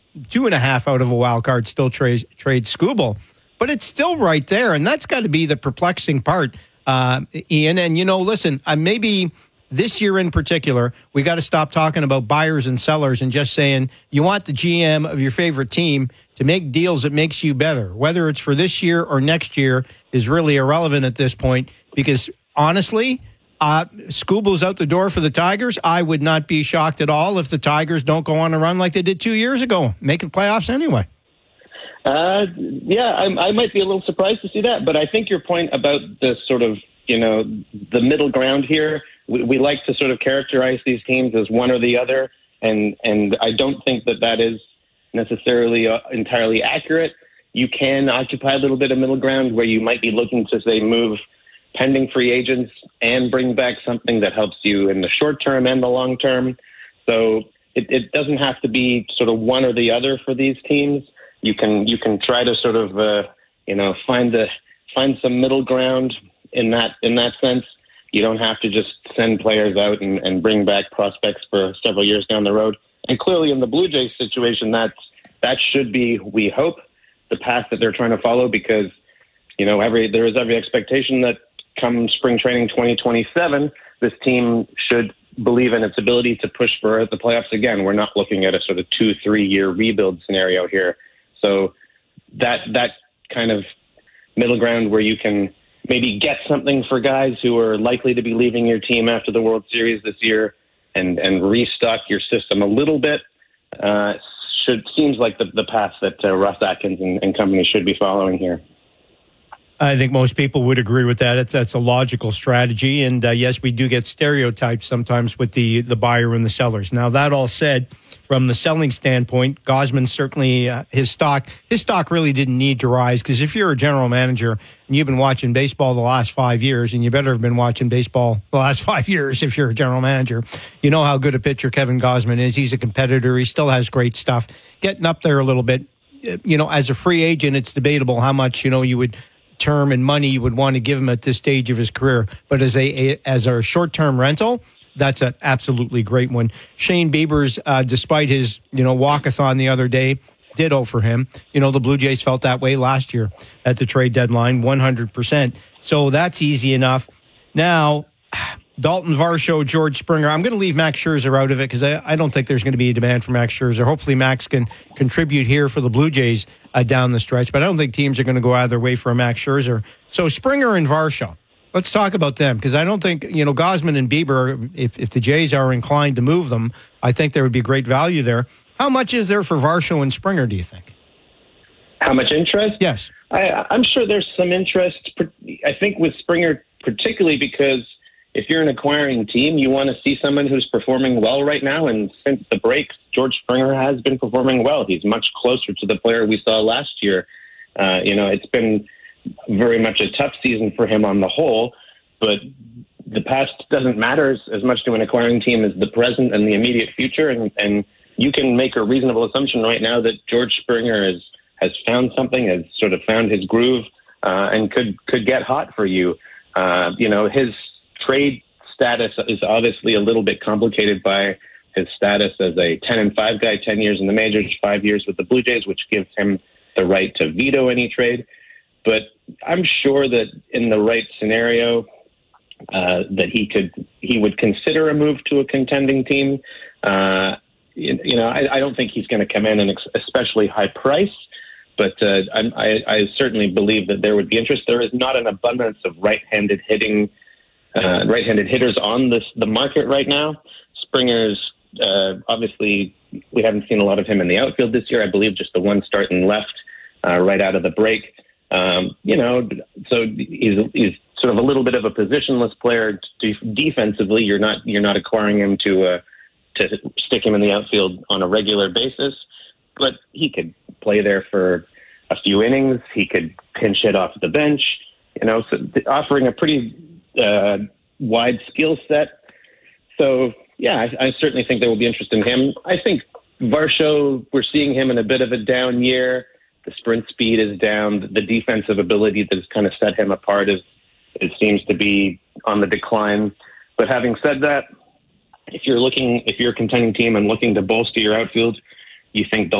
2.5 out of a wild card still trade Skubal. But it's still right there, and that's got to be the perplexing part, Ian. And, listen, maybe this year in particular, we got to stop talking about buyers and sellers and just saying you want the GM of your favorite team to make deals that makes you better. Whether it's for this year or next year is really irrelevant at this point because, honestly, Skubal's out the door for the Tigers. I would not be shocked at all if the Tigers don't go on a run like they did 2 years ago, making playoffs anyway. I might be a little surprised to see that, but I think your point about the sort of, the middle ground here, we like to sort of characterize these teams as one or the other, and I don't think that is necessarily entirely accurate. You can occupy a little bit of middle ground where you might be looking to, say, move pending free agents and bring back something that helps you in the short term and the long term. So it doesn't have to be sort of one or the other for these teams. You can try to sort of find some middle ground in that sense. You don't have to just send players out and bring back prospects for several years down the road. And clearly, in the Blue Jays situation, that should be, we hope, the path that they're trying to follow because there is every expectation that come spring training 2027, this team should believe in its ability to push for the playoffs again. We're not looking at a sort of 2-3 year rebuild scenario here. So that kind of middle ground where you can maybe get something for guys who are likely to be leaving your team after the World Series this year and restock your system a little bit seems like the path that Russ Atkins and company should be following here. I think most people would agree with that. That's a logical strategy. And yes, we do get stereotypes sometimes with the buyer and the sellers. Now, that all said, from the selling standpoint, Gausman certainly, his stock really didn't need to rise because if you're a general manager and you've been watching baseball the last 5 years, and you better have been watching baseball the last 5 years if you're a general manager, you know how good a pitcher Kevin Gausman is. He's a competitor. He still has great stuff. Getting up there a little bit, as a free agent, it's debatable how much, you would term and money you would want to give him at this stage of his career. But as a short-term rental, that's an absolutely great one. Shane Bieber's, despite his, walkathon the other day, ditto for him. The Blue Jays felt that way last year at the trade deadline, 100%. So that's easy enough. Now, Dalton Varsho, George Springer. I'm going to leave Max Scherzer out of it because I don't think there's going to be a demand for Max Scherzer. Hopefully Max can contribute here for the Blue Jays down the stretch, but I don't think teams are going to go out of their way for a Max Scherzer. So Springer and Varsho, let's talk about them because I don't think, Gausman and Bieber, if the Jays are inclined to move them, I think there would be great value there. How much is there for Varsho and Springer, do you think? How much interest? Yes. I'm sure there's some interest, I think, with Springer, particularly because if you're an acquiring team, you want to see someone who's performing well right now. And since the break, George Springer has been performing well. He's much closer to the player we saw last year. It's been very much a tough season for him on the whole, but the past doesn't matter as much to an acquiring team as the present and the immediate future. And you can make a reasonable assumption right now that George Springer has found something, has sort of found his groove, and could get hot for you. His trade status is obviously a little bit complicated by his status as a 10-5 guy, 10 years in the majors, 5 years with the Blue Jays, which gives him the right to veto any trade. But I'm sure that in the right scenario, that he would consider a move to a contending team. I don't think he's going to come in an especially high price, but I certainly believe that there would be interest. There is not an abundance of right-handed hitters on the market right now. Springer's obviously, we haven't seen a lot of him in the outfield this year. I believe just the one start in left right out of the break. So he's sort of a little bit of a positionless player. Defensively, you're not acquiring him to stick him in the outfield on a regular basis, but he could play there for a few innings. He could pinch hit off the bench. So offering a pretty wide skill set. So, yeah, I certainly think there will be interest in him. I think Varsho, we're seeing him in a bit of a down year. The sprint speed is down. The defensive ability that has kind of set him apart it seems to be on the decline. But having said that, if you're a contending team and looking to bolster your outfield, you think